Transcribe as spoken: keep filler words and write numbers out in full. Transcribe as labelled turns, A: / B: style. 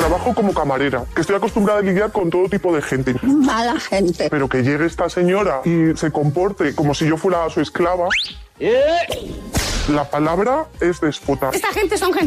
A: trabajo como camarera, que estoy acostumbrada a lidiar con todo tipo de gente.
B: Mala gente.
A: Pero que llegue esta señora y se comporte como si yo fuera su esclava... La palabra es déspota.
B: Esta gente son gente.